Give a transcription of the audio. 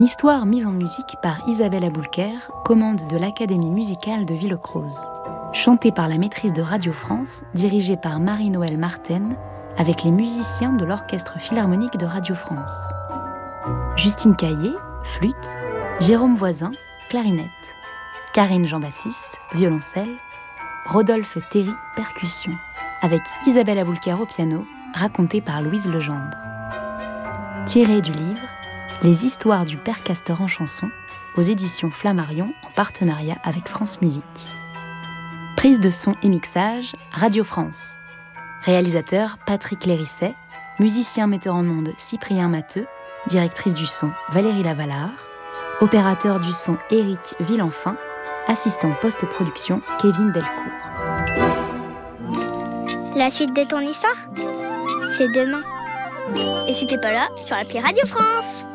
Histoire mise en musique par Isabelle Aboulker, commande de l'Académie musicale de Villecroze. Chantée par la maîtrise de Radio France, dirigée par Marie-Noëlle Marten, avec les musiciens de l'Orchestre Philharmonique de Radio France. Justine Caillé, flûte, Jérôme Voisin, clarinette, Karine Jean-Baptiste, violoncelle, Rodolphe Théry, percussion, avec Isabelle Aboulker au piano, racontée par Louise Legendre. Tiré du livre Les histoires du Père Castor en chanson, aux éditions Flammarion en partenariat avec France Musique. Prise de son et mixage, Radio France. Réalisateur Patrick Lérisset, musicien metteur en ondes Cyprien Matteux, directrice du son Valérie Lavallard, opérateur du son Éric Villenfin, assistant post-production Kevin Delcourt. La suite de ton histoire, c'est demain. Et si t'es pas là, sur l'appli Radio France.